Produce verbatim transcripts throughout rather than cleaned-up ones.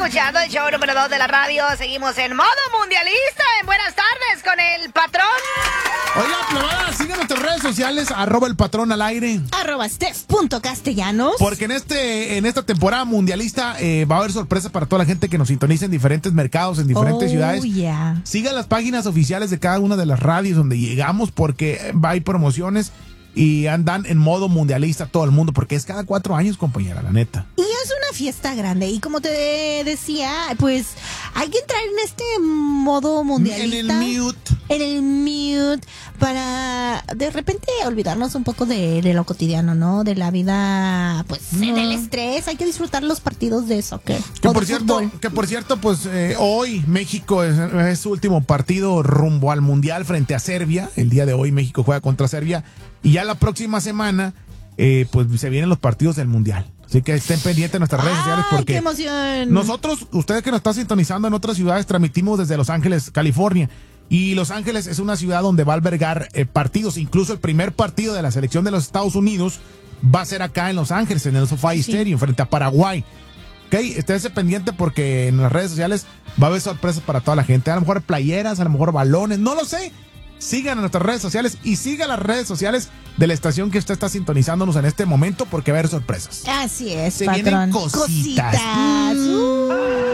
escuchando el show número dos de la radio. Seguimos en modo mundialista. En buenas tardes con el patrón. Oiga, plebada, sigan nuestras redes sociales, arroba el patrón al aire. Arroba Steph.castellanos. Porque en este, en esta temporada mundialista eh, va a haber sorpresas para toda la gente que nos sintoniza en diferentes mercados, en diferentes oh, ciudades. Yeah. Sigan las páginas oficiales de cada una de las radios donde llegamos, porque va a haber promociones y andan en modo mundialista todo el mundo, porque es cada cuatro años, compañera, la neta. Y es una fiesta grande. Y como te decía, pues hay que entrar en este modo mundialista. En el mute. En el mute. Para de repente olvidarnos un poco de, de lo cotidiano, ¿no? De la vida, pues, no. del estrés. Hay que disfrutar los partidos de soccer. Que por cierto, que por cierto, pues eh, hoy México es, es su último partido rumbo al Mundial frente a Serbia. El día de hoy México juega contra Serbia. Y ya la próxima semana, eh, pues se vienen los partidos del Mundial. Así que estén pendientes de nuestras redes sociales porque ¡qué emoción! Nosotros, ustedes que nos están sintonizando en otras ciudades, transmitimos desde Los Ángeles, California. Y Los Ángeles es una ciudad donde va a albergar eh, partidos. Incluso el primer partido de la selección de los Estados Unidos va a ser acá en Los Ángeles, en el SoFi sí. Stadium, frente a Paraguay. Ok, esténse pendiente porque en las redes sociales va a haber sorpresas para toda la gente. A lo mejor playeras, a lo mejor balones, no lo sé. Sigan en nuestras redes sociales y sigan las redes sociales de la estación que usted está sintonizándonos en este momento porque va a haber sorpresas. Así es, Se patrón. vienen cositas. cositas. Uh.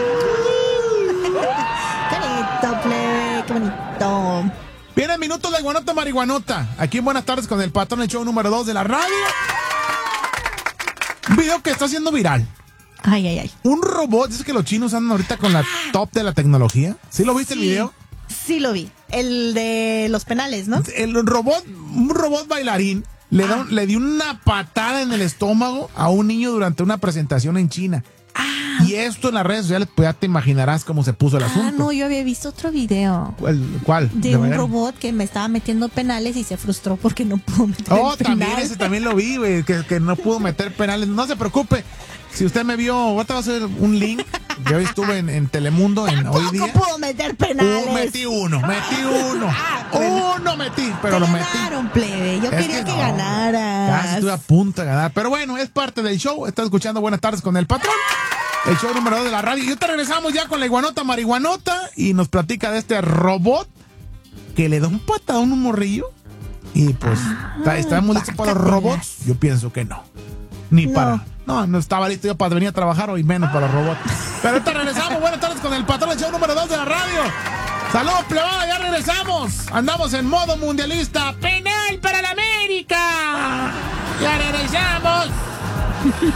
Qué bonito, plebe, qué bonito. Viene Minutos de Guanota Marihuanota. Aquí en Buenas Tardes con el patrón, el show número dos de la radio. Un video que está haciendo viral. Ay, ay, ay. Un robot, dice que los chinos andan ahorita con la top de la tecnología. ¿Sí lo viste sí, el video? Sí lo vi. El de los penales, ¿no? El robot, un robot bailarín, le, ah. da, le dio una patada en el estómago a un niño durante una presentación en China. Ah. Y esto en las redes sociales, pues ya te imaginarás cómo se puso el ah, asunto. Ah, no, yo había visto otro video. ¿Cuál? ¿Cuál? De, de un bailar? robot que me estaba metiendo penales y se frustró porque no pudo meter Oh, penales. también ese también lo vi, güey, que, que no pudo meter penales. No se preocupe. Si usted me vio, ahorita va a hacer un link. Yo estuve en, en Telemundo en hoy día. ¿Cómo puedo meter penales? Uh, metí uno, metí uno. Ah, uno metí, pero lo metí. Ganaron, plebe. Yo es quería que, que no, ganaras. Casi estuve a punto de ganar. Pero bueno, es parte del show. Estás escuchando Buenas Tardes con el patrón. El show número dos de la radio. Y ahorita regresamos ya con la iguanota marihuanota. Y nos platica de este robot que le da un patadón a un morrillo. Y pues, ah, ¿estamos listos para los robots? Yo pienso que no. Ni no. para... No, no estaba listo yo para venir a trabajar hoy, menos para los robots. Pero ahorita regresamos. Buenas tardes con el patrón del show número dos de la radio. Saludos, plebada, ya regresamos. Andamos en modo mundialista. ¡Penal para la América! ¡Ya regresamos!